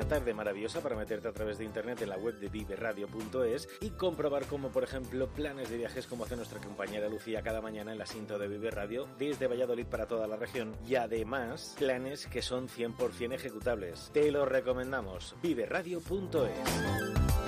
tarde maravillosa para meterte a través de internet en la web de viveradio.es y comprobar cómo, por ejemplo, planes de viajes como hace nuestra compañera Lucía cada mañana en la cinta de Vive Radio desde Valladolid para toda la región, y además planes que son 100% ejecutables. Te lo recomendamos, viveradio.es.